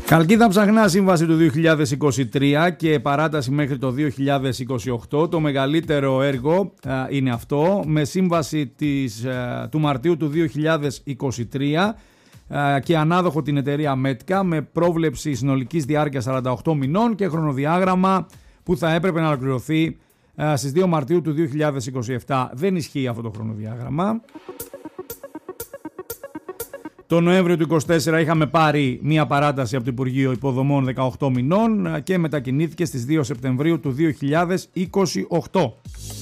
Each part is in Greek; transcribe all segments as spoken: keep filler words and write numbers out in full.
Χαλκίδα Ψαχνά, σύμβαση του δύο χιλιάδες είκοσι τρία και παράταση μέχρι το δύο χιλιάδες είκοσι οκτώ. Το μεγαλύτερο έργο α, είναι αυτό, με σύμβαση της, α, του Μαρτίου του δύο χιλιάδες είκοσι τρία α, και ανάδοχο την εταιρεία Μέτκα, με πρόβλεψη συνολικής διάρκειας σαράντα οκτώ μηνών και χρονοδιάγραμμα που θα έπρεπε να ολοκληρωθεί α, στις δύο Μαρτίου του δύο χιλιάδες είκοσι επτά. Δεν ισχύει αυτό το χρονοδιάγραμμα. Το Νοέμβριο του είκοσι τέσσερα είχαμε πάρει μία παράταση από το Υπουργείο Υποδομών δεκαοκτώ μηνών και μετακινήθηκε στις δύο Σεπτεμβρίου του δύο χιλιάδες είκοσι οκτώ.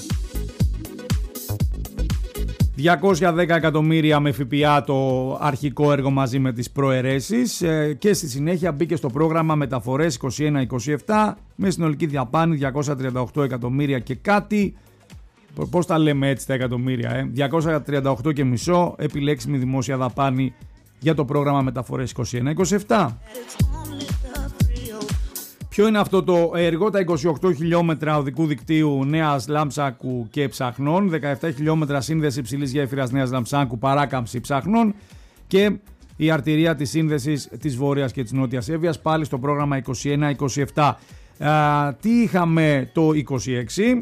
διακόσια δέκα εκατομμύρια με ΦΠΑ το αρχικό έργο μαζί με τις προαιρέσεις και στη συνέχεια μπήκε στο πρόγραμμα μεταφορές είκοσι ένα είκοσι επτά με συνολική δαπάνη διακόσια τριάντα οκτώ εκατομμύρια και κάτι. Πώς τα λέμε έτσι τα εκατομμύρια, ε? διακόσια τριάντα οκτώ και μισό επιλέξιμη δημόσια δαπάνη για το πρόγραμμα μεταφορές είκοσι ένα είκοσι επτά. Ποιο είναι αυτό το έργο? Τα είκοσι οκτώ χιλιόμετρα οδικού δικτύου Νέας Λάμψακου και Ψαχνών, δεκαεπτά χιλιόμετρα σύνδεση υψηλής γέφυρας Νέας Λαμψάκου, παράκαμψη Ψαχνών και η αρτηρία της σύνδεσης της Βόρειας και της Νότιας Εύβοιας, πάλι στο πρόγραμμα είκοσι ένα είκοσι επτά. Α, τι είχαμε το είκοσι έξι?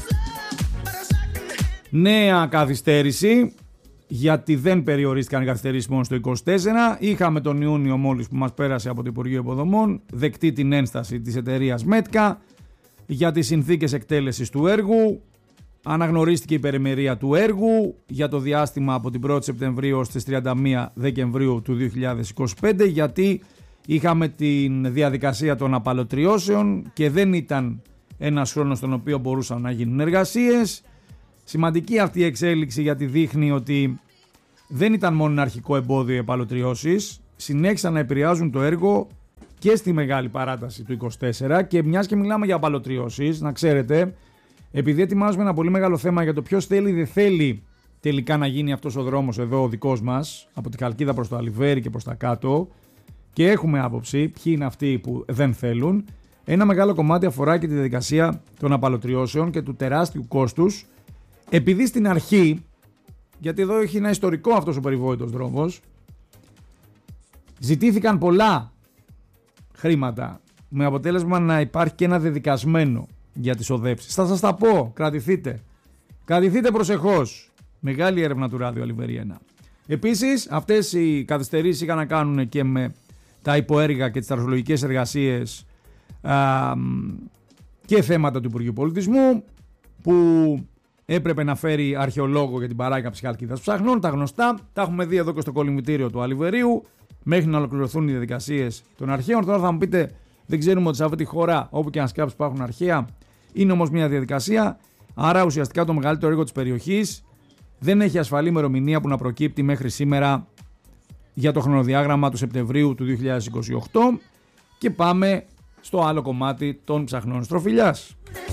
Νέα καθυστέρηση, γιατί δεν περιορίστηκαν οι καθυστερήσεις μόνο στο είκοσι τέσσερα. Είχαμε τον Ιούνιο μόλις που μας πέρασε από το Υπουργείο Υποδομών δεκτή την ένσταση της εταιρείας Μέτκα για τις συνθήκες εκτέλεσης του έργου. Αναγνωρίστηκε η περιμερία του έργου για το διάστημα από την πρώτη Σεπτεμβρίου ως τις τριάντα μία Δεκεμβρίου του δύο χιλιάδες είκοσι πέντε, γιατί είχαμε την διαδικασία των απαλωτριώσεων και δεν ήταν ένας χρόνος στον οποίο μπορούσαν να γίνουν εργασίες. Σημαντική αυτή η εξέλιξη, γιατί δείχνει ότι δεν ήταν μόνο ένα αρχικό εμπόδιο οι επαλωτριώσεις, συνέχισαν να επηρεάζουν το έργο και στη μεγάλη παράταση του είκοσι τέσσερα. Και μιας και μιλάμε για επαλωτριώσεις, να ξέρετε, επειδή ετοιμάζουμε ένα πολύ μεγάλο θέμα για το ποιος θέλει ή δεν θέλει τελικά να γίνει αυτός ο δρόμος εδώ ο δικός μας, από τη Χαλκίδα προς το Αλιβέρι και προς τα κάτω, και έχουμε άποψη ποιοι είναι αυτοί που δεν θέλουν, ένα μεγάλο κομμάτι αφορά και τη διαδικασία των απαλωτριώσεων και του τεράστιου κόστους. Επειδή στην αρχή, γιατί εδώ έχει ένα ιστορικό αυτός ο περιβόητος δρόμος, ζητήθηκαν πολλά χρήματα με αποτέλεσμα να υπάρχει και ένα δεδικασμένο για τις οδεύσεις. Θα σας τα πω, κρατηθείτε. Κρατηθείτε προσεχώς. Μεγάλη έρευνα του Ράδιο Αλιβέρι ένα. Επίσης, αυτές οι καθυστερήσεις είχαν να κάνουν και με τα υποέργα και τις ταραχολογικές εργασίες α, και θέματα του Υπουργείου Πολιτισμού, που έπρεπε να φέρει αρχαιολόγο για την παράκαμψη Χαλκίδας Ψαχνών, τα γνωστά. Τα έχουμε δει εδώ και στο κολυμβητήριο του Αλιβερίου, μέχρι να ολοκληρωθούν οι διαδικασίες των αρχαίων. Τώρα θα μου πείτε, δεν ξέρουμε ότι σε αυτή τη χώρα, όπου και αν σκάψει, υπάρχουν αρχαία. Είναι όμως μια διαδικασία. Άρα ουσιαστικά το μεγαλύτερο έργο της περιοχής δεν έχει ασφαλή ημερομηνία που να προκύπτει μέχρι σήμερα για το χρονοδιάγραμμα του Σεπτεμβρίου του δύο χιλιάδες είκοσι οκτώ. Και πάμε στο άλλο κομμάτι των Ψαχνών Στροφιλιάς.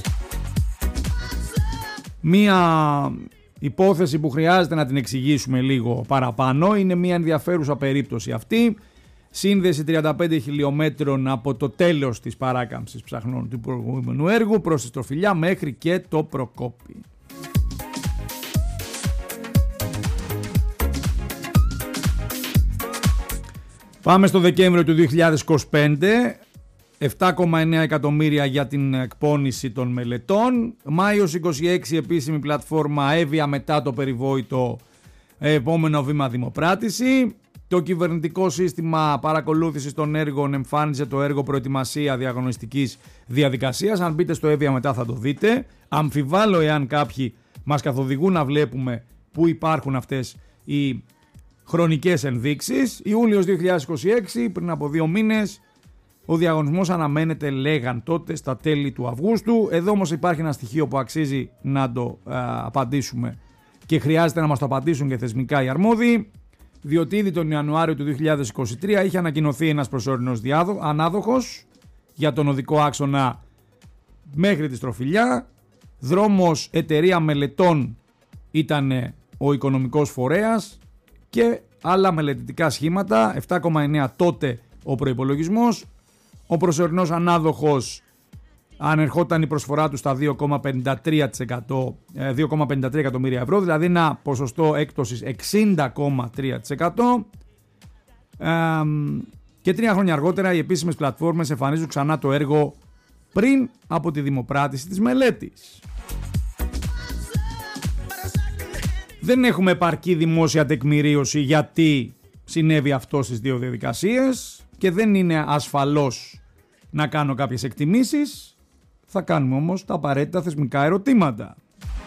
Μία υπόθεση που χρειάζεται να την εξηγήσουμε λίγο παραπάνω. Είναι μια ενδιαφέρουσα περίπτωση αυτή. Σύνδεση τριάντα πέντε χιλιόμετρων από το τέλος της παράκαμψης Ψαχνών του προηγούμενου έργου προς τη Στροφιλιά μέχρι και το Προκόπη. Πάμε στο Δεκέμβριο του δύο χιλιάδες είκοσι πέντε. επτά κόμμα εννέα εκατομμύρια για την εκπόνηση των μελετών. Μάιος είκοσι έξι, επίσημη πλατφόρμα Εύβοια μετά το περιβόητο, επόμενο βήμα δημοπράτηση. Το κυβερνητικό σύστημα παρακολούθησης των έργων εμφάνιζε το έργο προετοιμασία διαγωνιστικής διαδικασίας. Αν μπείτε στο Εύβοια μετά θα το δείτε. Αμφιβάλλω εάν κάποιοι μας καθοδηγούν να βλέπουμε πού υπάρχουν αυτές οι χρονικές ενδείξεις. Ιούλιος δύο χιλιάδες είκοσι έξι, πριν από δύο μήνες. Ο διαγωνισμός αναμένεται, λέγαν τότε, στα τέλη του Αυγούστου. Εδώ όμως υπάρχει ένα στοιχείο που αξίζει να το α, απαντήσουμε και χρειάζεται να μας το απαντήσουν και θεσμικά οι αρμόδιοι, διότι ήδη τον Ιανουάριο του δύο χιλιάδες είκοσι τρία είχε ανακοινωθεί ένας προσωρινός διάδο, ανάδοχος για τον οδικό άξονα μέχρι τη Στροφιλιά. Δρόμος εταιρεία μελετών ήταν ο οικονομικός φορέας και άλλα μελετητικά σχήματα, επτά κόμμα εννέα τότε ο προϋπολογισμός. Ο προσωρινός ανάδοχος ανερχόταν η προσφορά του στα δύο κόμμα πενήντα τρία εκατομμύρια ευρώ, δηλαδή ένα ποσοστό έκπτωσης εξήντα κόμμα τρία τοις εκατό. Ε, Και τρία χρόνια αργότερα οι επίσημες πλατφόρμες εμφανίζουν ξανά το έργο πριν από τη δημοπράτηση της μελέτης. Δεν έχουμε επαρκή δημόσια τεκμηρίωση γιατί συνέβη αυτό στις δύο διαδικασίες και δεν είναι ασφαλώς να κάνω κάποιες εκτιμήσεις. Θα κάνουμε όμως τα απαραίτητα θεσμικά ερωτήματα.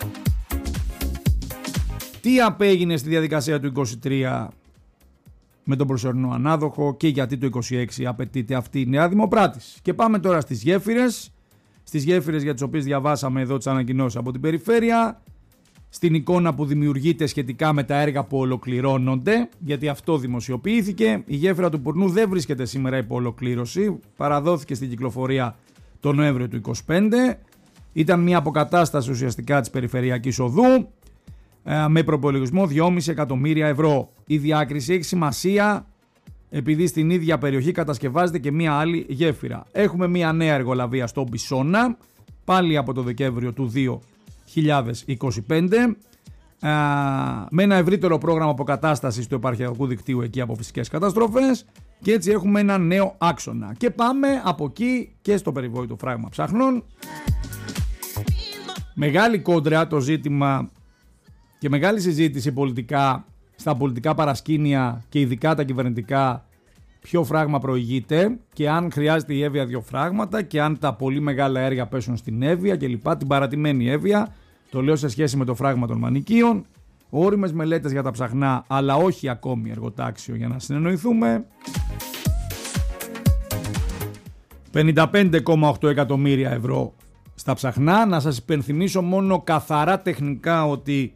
Τι απέγινε στη διαδικασία του είκοσι τρία με τον προσωρινό ανάδοχο και γιατί το είκοσι έξι απαιτείται αυτή η νέα δημοπράτηση. Και πάμε τώρα στις γέφυρες. Στις γέφυρες για τις οποίες διαβάσαμε εδώ τις ανακοινώσεις από την περιφέρεια. Στην εικόνα που δημιουργείται σχετικά με τα έργα που ολοκληρώνονται, γιατί αυτό δημοσιοποιήθηκε. Η γέφυρα του Πουρνού δεν βρίσκεται σήμερα υπό ολοκλήρωση. Παραδόθηκε στην κυκλοφορία τον Νοέμβριο του είκοσι πέντε. Ήταν μια αποκατάσταση ουσιαστικά της περιφερειακής οδού με προπολογισμό δυόμισι εκατομμύρια ευρώ. Η διάκριση έχει σημασία επειδή στην ίδια περιοχή κατασκευάζεται και μια άλλη γέφυρα. Έχουμε μια νέα εργολαβία στο Μπισόνα, πάλι από το Δεκέμβριο του δύο χιλιάδες είκοσι πέντε, με ένα ευρύτερο πρόγραμμα αποκατάστασης του επαρχιακού δικτύου εκεί από φυσικές καταστροφές, και έτσι έχουμε ένα νέο άξονα. Και πάμε από εκεί και στο περιβόητο φράγμα Ψαχνών. Μεγάλη κόντρα το ζήτημα και μεγάλη συζήτηση πολιτικά στα πολιτικά παρασκήνια και ειδικά τα κυβερνητικά, ποιο φράγμα προηγείται και αν χρειάζεται η Εύβοια δύο φράγματα και αν τα πολύ μεγάλα έργα πέσουν στην Εύβοια κλπ. Την παρατημένη Εύβοια, το λέω σε σχέση με το φράγμα των Μανικίων. Όριμες μελέτες για τα Ψαχνά, αλλά όχι ακόμη εργοτάξιο για να συνεννοηθούμε. πενήντα πέντε κόμμα οκτώ εκατομμύρια ευρώ στα Ψαχνά. Να σας υπενθυμίσω μόνο καθαρά τεχνικά ότι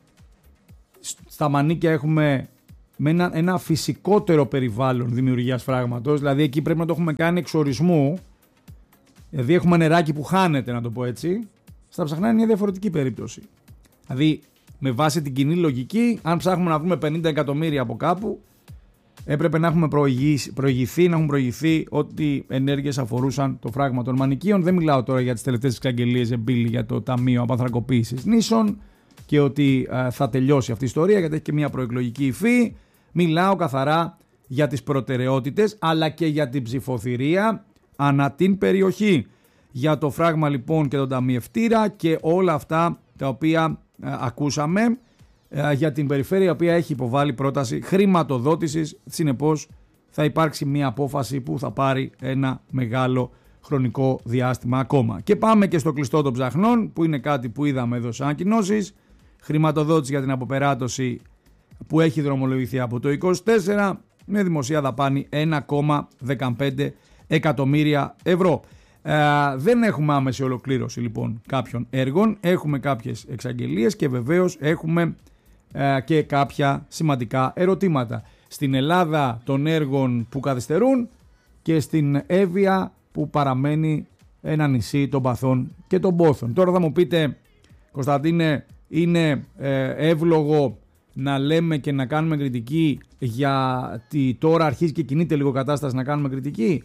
στα Μανίκια έχουμε με ένα, ένα φυσικότερο περιβάλλον δημιουργίας φράγματος, δηλαδή εκεί πρέπει να το έχουμε κάνει εξορισμού, δηλαδή έχουμε νεράκι που χάνεται, να το πω έτσι. Στα Ψαχνά είναι μια διαφορετική περίπτωση. Δηλαδή με βάση την κοινή λογική, αν ψάχνουμε να βρούμε πενήντα εκατομμύρια από κάπου, έπρεπε να έχουμε προηγηθεί, προηγηθεί, να έχουν προηγηθεί ό,τι ενέργειες αφορούσαν το φράγμα των Μανικίων. Δεν μιλάω τώρα για τις τελευταίες εξαγγελίες εμπίλη για το Ταμείο Απανθρακοποίησης Νήσων και ότι α, θα τελειώσει αυτή η ιστορία γιατί έχει και μια προεκλογική υφή. Μιλάω καθαρά για τις προτεραιότητες αλλά και για την ψηφοθυρία ανά την περιοχή. Για το φράγμα λοιπόν και τον ταμιευτήρα και όλα αυτά τα οποία α, ακούσαμε α, για την περιφέρεια η οποία έχει υποβάλει πρόταση χρηματοδότησης. Συνεπώς θα υπάρξει μια απόφαση που θα πάρει ένα μεγάλο χρονικό διάστημα ακόμα. Και πάμε και στο κλειστό των Ψαχνών που είναι κάτι που είδαμε εδώ σαν ανακοινώσεις. Χρηματοδότηση για την αποπεράτωση που έχει δρομολογηθεί από το είκοσι τέσσερα με δημοσία δαπάνη ένα κόμμα δεκαπέντε εκατομμύρια ευρώ. Ε, δεν έχουμε άμεση ολοκλήρωση λοιπόν κάποιων έργων, έχουμε κάποιες εξαγγελίες και βεβαίως έχουμε ε, και κάποια σημαντικά ερωτήματα. Στην Ελλάδα των έργων που καθυστερούν και στην Εύβοια που παραμένει ένα νησί των παθών και των πόθων. Τώρα θα μου πείτε, Κωνσταντίνε, είναι ε, εύλογο να λέμε και να κάνουμε κριτική γιατί τώρα αρχίζει και κινείται λίγο κατάσταση να κάνουμε κριτική?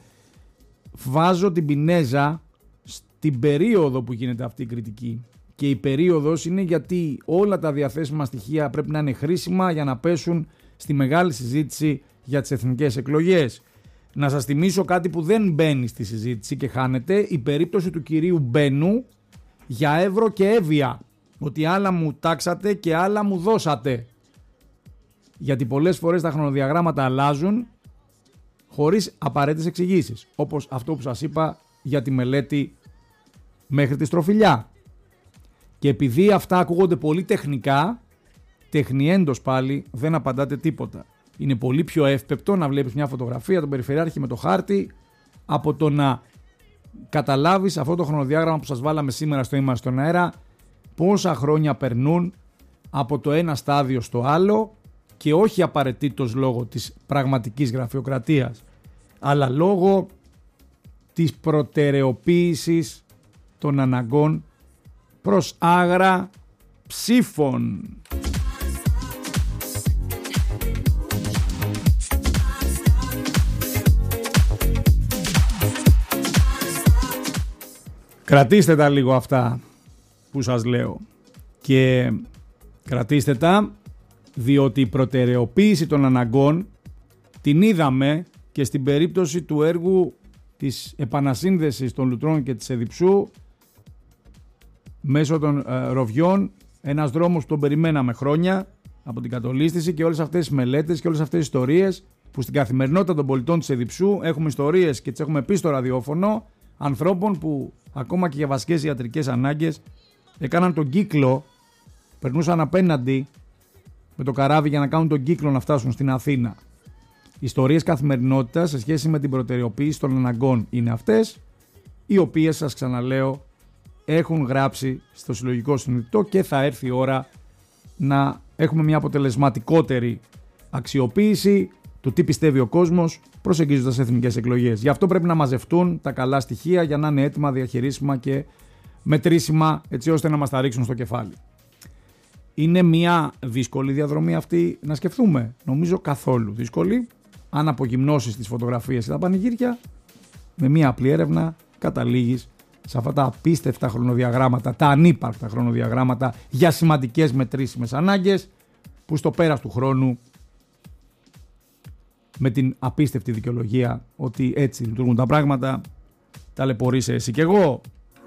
Βάζω την πινέζα στην περίοδο που γίνεται αυτή η κριτική και η περίοδος είναι γιατί όλα τα διαθέσιμα στοιχεία πρέπει να είναι χρήσιμα για να πέσουν στη μεγάλη συζήτηση για τις εθνικές εκλογές. Να σας θυμίσω κάτι που δεν μπαίνει στη συζήτηση και χάνεται, η περίπτωση του κυρίου Μπένου για Εύρο και Εύβοια, ότι άλλα μου τάξατε και άλλα μου δώσατε, γιατί πολλές φορές τα χρονοδιαγράμματα αλλάζουν χωρίς απαραίτητες εξηγήσεις, όπως αυτό που σας είπα για τη μελέτη μέχρι τη Στροφιλιά. Και επειδή αυτά ακούγονται πολύ τεχνικά, τεχνιέντος πάλι δεν απαντάτε τίποτα. Είναι πολύ πιο εύπεπτο να βλέπεις μια φωτογραφία τον περιφερειάρχη με το χάρτη από το να καταλάβεις αυτό το χρονοδιάγραμμα που σας βάλαμε σήμερα στο Είμαστε στον Αέρα, πόσα χρόνια περνούν από το ένα στάδιο στο άλλο και όχι απαραίτητος λόγω της πραγματικής γραφειοκρατίας, αλλά λόγω της προτεραιοποίησης των αναγκών προς άγρα ψήφων. Κρατήστε τα λίγο αυτά που σας λέω και κρατήστε τα διότι η προτεραιοποίηση των αναγκών την είδαμε και στην περίπτωση του έργου της επανασύνδεσης των Λουτρών και της Εδιψού μέσω των ε, ροβιών, ένας δρόμος που τον περιμέναμε χρόνια από την κατολίσθηση, και όλες αυτές τις μελέτες και όλες αυτές τις ιστορίες που στην καθημερινότητα των πολιτών της Εδιψού έχουμε ιστορίες και τις έχουμε πει στο ραδιόφωνο ανθρώπων που ακόμα και για βασικές ιατρικές ανάγκες έκαναν τον κύκλο, περνούσαν απέναντι με το καράβι για να κάνουν τον κύκλο να φτάσουν στην Αθήνα. Ιστορίες καθημερινότητας σε σχέση με την προτεραιοποίηση των αναγκών είναι αυτές, οι οποίες, σας ξαναλέω, έχουν γράψει στο συλλογικό συνειδητό, και θα έρθει η ώρα να έχουμε μια αποτελεσματικότερη αξιοποίηση του τι πιστεύει ο κόσμος προσεγγίζοντας εθνικές εκλογές. Γι' αυτό πρέπει να μαζευτούν τα καλά στοιχεία για να είναι έτοιμα, διαχειρίσιμα και μετρήσιμα, έτσι ώστε να μας τα ρίξουν στο κεφάλι. Είναι μια δύσκολη διαδρομή αυτή να σκεφτούμε? Νομίζω καθόλου δύσκολη. Αν απογυμνώσεις τις φωτογραφίες και τα πανηγύρια, με μια απλή έρευνα καταλήγεις σε αυτά τα απίστευτα χρονοδιαγράμματα, τα ανύπαρκτα χρονοδιαγράμματα για σημαντικές μετρήσιμες ανάγκες, που στο πέρας του χρόνου, με την απίστευτη δικαιολογία ότι έτσι λειτουργούν τα πράγματα, ταλαιπωρείσαι εσύ και εγώ.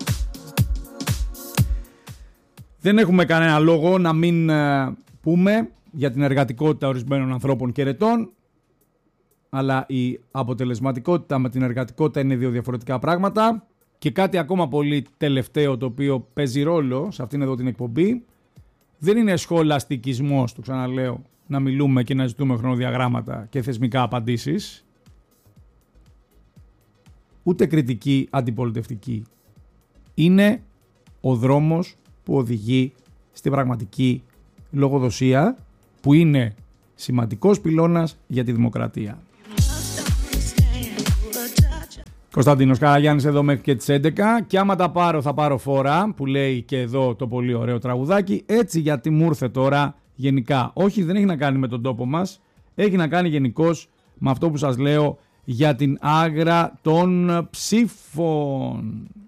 Δεν έχουμε κανένα λόγο να μην ε, πούμε για την εργατικότητα ορισμένων ανθρώπων και ερετών, αλλά η αποτελεσματικότητα με την εργατικότητα είναι δύο διαφορετικά πράγματα. Και κάτι ακόμα πολύ τελευταίο, το οποίο παίζει ρόλο σε αυτήν εδώ την εκπομπή, δεν είναι σχολαστικισμός, το ξαναλέω, να μιλούμε και να ζητούμε χρονοδιαγράμματα και θεσμικά απαντήσεις, ούτε κριτική αντιπολιτευτική. Είναι ο δρόμος που οδηγεί στην πραγματική λογοδοσία, που είναι σημαντικός πυλώνας για τη δημοκρατία. Κωνσταντίνος Καραγιάννης εδώ μέχρι και τις έντεκα, και άμα τα πάρω θα πάρω φόρα, που λέει και εδώ το πολύ ωραίο τραγουδάκι. Έτσι, γιατί μου ήρθε τώρα γενικά. Όχι, δεν έχει να κάνει με τον τόπο μας, έχει να κάνει γενικώς με αυτό που σας λέω για την Άγρα των ψήφων.